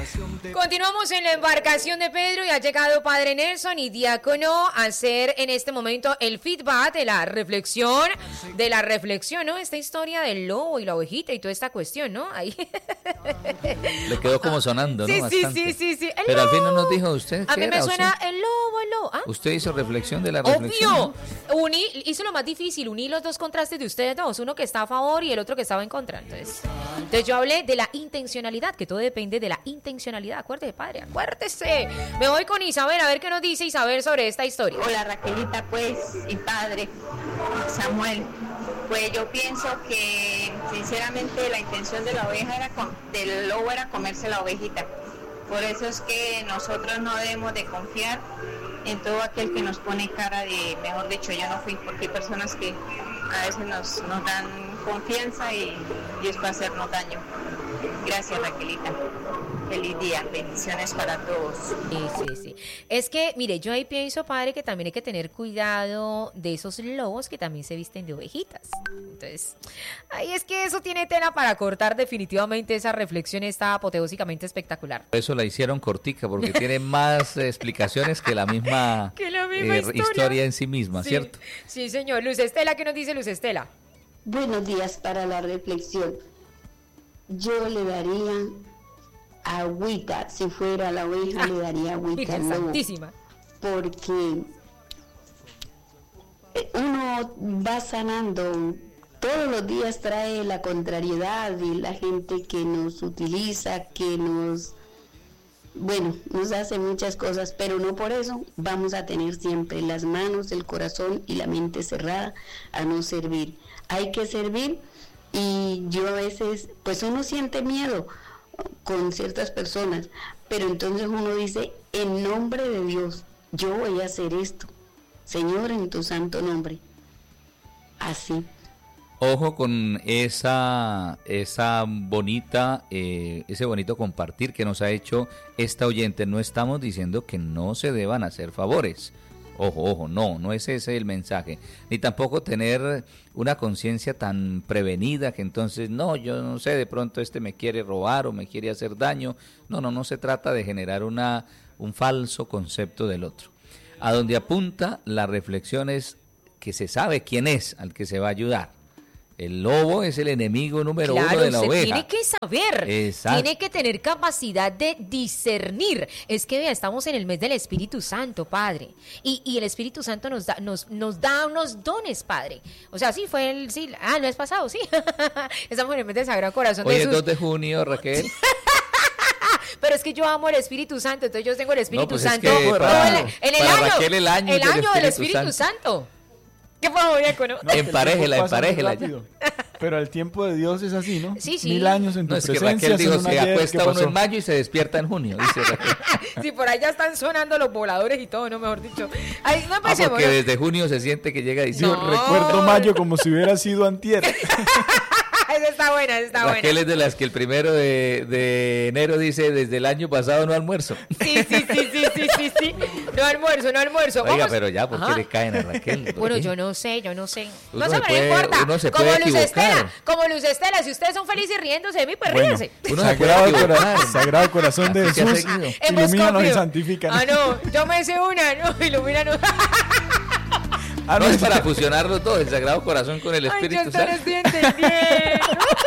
Continuamos en la embarcación de Pedro y ha llegado Padre Nelson y Diácono a hacer en este momento el feedback de la reflexión, ¿no? Esta historia del lobo y la ovejita y toda esta cuestión, ¿no? Ahí. Le quedó como sonando, ¿no? Sí. Pero al fin no nos dijo usted. A mí me suena usted? el lobo. ¿Ah? ¿Usted hizo reflexión de la reflexión? Obvio. Hizo lo más difícil, uní los dos contrastes de ustedes dos, uno que está a favor y el otro que estaba en contra. Entonces yo hablé de la intencionalidad, que todo depende de la intencionalidad. Acuérdese, padre, acuérdese. Me voy con Isabel a ver qué nos dice Isabel sobre esta historia. Hola, Raquelita, pues, y padre Samuel. Pues yo pienso que sinceramente la intención de la oveja del lobo era comerse la ovejita. Por eso es que nosotros no debemos de confiar en todo aquel que nos pone cara de, mejor dicho, yo no fui, porque hay personas que a veces nos dan confianza y es para hacernos daño. Gracias, Raquelita. Feliz día, bendiciones para todos. Sí. Es que, mire, yo ahí pienso, padre, que también hay que tener cuidado de esos lobos que también se visten de ovejitas. Entonces, ahí es que eso tiene tela para cortar. Definitivamente esa reflexión está apoteósicamente espectacular. Por eso la hicieron cortica, porque tiene más explicaciones que la misma, historia en sí misma, sí, ¿cierto? Sí, señor. Luz Estela, ¿qué nos dice Luz Estela? Buenos días para la reflexión. Yo le daría agüita, si fuera la oveja le daría agüita al lobo, porque uno va sanando, todos los días trae la contrariedad y la gente que nos utiliza, que nos hace muchas cosas, pero no por eso vamos a tener siempre las manos, el corazón y la mente cerrada a no servir. Hay que servir. Y yo a veces, pues uno siente miedo con ciertas personas, pero entonces uno dice, en nombre de Dios, yo voy a hacer esto, Señor, en tu santo nombre. Así. Ojo con esa bonita, ese bonito compartir que nos ha hecho esta oyente. No estamos diciendo que no se deban hacer favores. Ojo, no es ese el mensaje, ni tampoco tener una conciencia tan prevenida que entonces, no, yo no sé, de pronto me quiere robar o me quiere hacer daño. No se trata de generar un falso concepto del otro. A donde apunta la reflexión es que se sabe quién es al que se va a ayudar. El lobo es el enemigo número uno de la oveja. Tiene que saber, tiene que tener capacidad de discernir. Es que vea, estamos en el mes del Espíritu Santo, Padre, y el Espíritu Santo nos da unos dones, Padre. O sea, sí fue el mes pasado, sí. Estamos en el mes del Sagrado Corazón de Hoy Jesús. es 2 de junio, Raquel. Pero es que yo amo el Espíritu Santo, entonces yo tengo el Espíritu Santo en el año del Espíritu Santo. ¿Qué fue, Diácono? Emparejela ya. Pero el tiempo de Dios es así, ¿no? Sí. 1000 años en tu presencia. Es que Raquel dijo, se ayer, acuesta uno en mayo y se despierta en junio, dice Raquel. Sí, por ahí ya están sonando los voladores y todo, ¿no? Mejor dicho. Ay, no empecemos, porque desde junio se siente que llega diciembre. Yo recuerdo mayo como si hubiera sido antier. Esa está buena. Raquel es de las que el 1 de enero dice, desde el año pasado no almuerzo. Sí. No almuerzo. Oiga, pero ya, ¿por qué le caen a Raquel? Bueno, yo no sé. No sé, no importa. Uno se puede equivocar. Como Luz Estela, si ustedes son felices riéndose de mí, pues bueno, ríense. Sagrado Corazón de Jesús, ilumínanos y santifícanos. No, yo me sé una, no, ilumínanos. No es para fusionar los dos, el Sagrado Corazón con el Espíritu Santo. Ay, yo estoy entendiendo.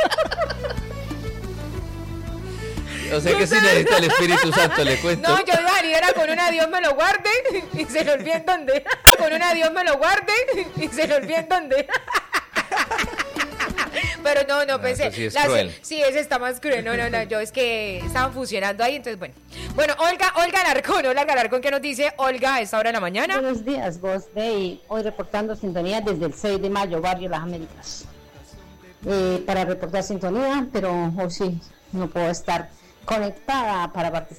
O sea que si necesita el Espíritu Santo, le cuento. No, yo era con una Dios me lo guarde y se lo olviden dónde. Con una Dios me lo guarde y se lo olviden dónde. Pero no, pensé. Sí, es cruel. Sí, ese está más cruel. No, yo es que estaban fusionando ahí, entonces bueno. Bueno, Olga Alarcón, ¿qué nos dice Olga a esta hora de la mañana? Buenos días, Voz Day. Hoy reportando sintonía desde el 6 de mayo, Barrio Las Américas. Para reportar sintonía, pero hoy sí, no puedo estar conectada para participar.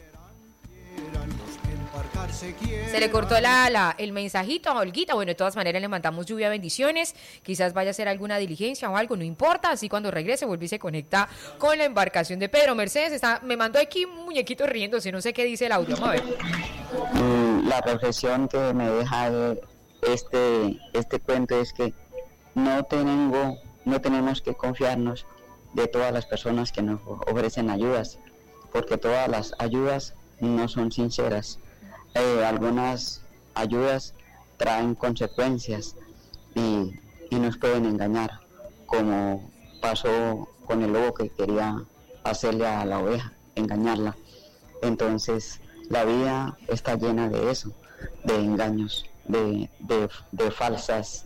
Se le cortó el mensajito a Olguita. Bueno, de todas maneras le mandamos lluvia, bendiciones. Quizás vaya a hacer alguna diligencia o algo, no importa. Así cuando regrese vuelve y se conecta con la embarcación de Pedro. Mercedes me mandó aquí un muñequito riéndose, no sé qué dice el audio. Vamos a ver. La reflexión que me deja este cuento es que no tenemos que confiarnos de todas las personas que nos ofrecen ayudas, porque todas las ayudas no son sinceras. Algunas ayudas traen consecuencias y nos pueden engañar, como pasó con el lobo que quería hacerle a la oveja, engañarla. Entonces la vida está llena de eso, de engaños, de falsas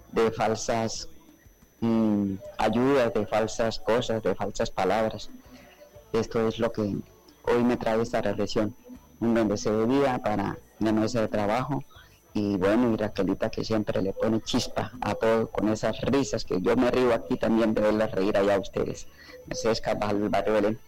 ayudas, de falsas cosas, de falsas palabras. Esto es lo que hoy me trae esta reflexión, en donde se debía para la mesa de trabajo. Y bueno, y Raquelita, que siempre le pone chispa a todo con esas risas, que yo me río aquí también de verlas reír allá a ustedes. Mercedes Carvajal del barrio Belén.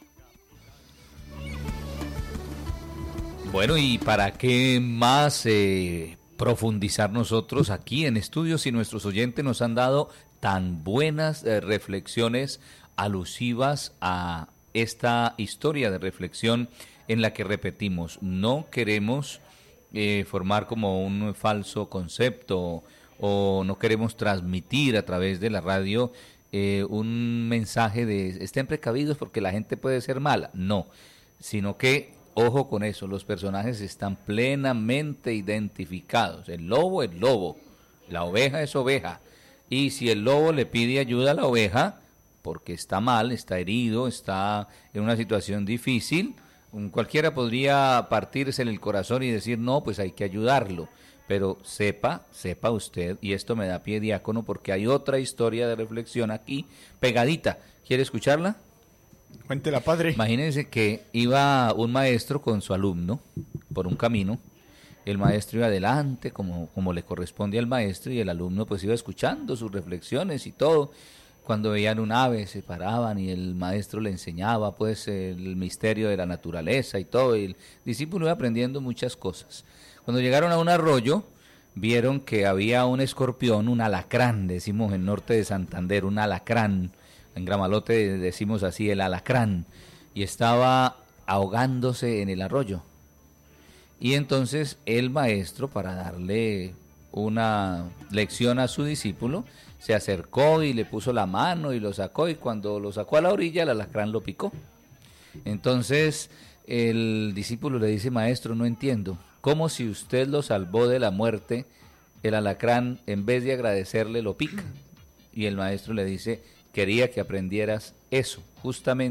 Bueno, y para qué más profundizar nosotros aquí en estudios, si nuestros oyentes nos han dado tan buenas reflexiones alusivas a esta historia de reflexión en la que repetimos, no queremos formar como un falso concepto o no queremos transmitir a través de la radio un mensaje de estén precavidos porque la gente puede ser mala, no, sino que ojo con eso, los personajes están plenamente identificados, el lobo es lobo, la oveja es oveja, y si el lobo le pide ayuda a la oveja porque está mal, está herido, está en una situación difícil, cualquiera podría partirse en el corazón y decir, no, pues hay que ayudarlo. Pero sepa usted, y esto me da pie, diácono, porque hay otra historia de reflexión aquí, pegadita. ¿Quiere escucharla? Cuéntela, padre. Imagínense que iba un maestro con su alumno por un camino. El maestro iba adelante, como le corresponde al maestro, y el alumno pues iba escuchando sus reflexiones y todo. Cuando veían un ave se paraban y el maestro le enseñaba pues el misterio de la naturaleza y todo, y el discípulo iba aprendiendo muchas cosas. Cuando llegaron a un arroyo, vieron que había un escorpión, un alacrán, decimos en norte de Santander, un alacrán, en Gramalote decimos así, el alacrán, y estaba ahogándose en el arroyo. Y entonces el maestro, para darle una lección a su discípulo, se acercó y le puso la mano y lo sacó, y cuando lo sacó a la orilla el alacrán lo picó. Entonces el discípulo le dice, maestro, no entiendo, ¿cómo si usted lo salvó de la muerte, el alacrán en vez de agradecerle lo pica? Y el maestro le dice, quería que aprendieras eso, justamente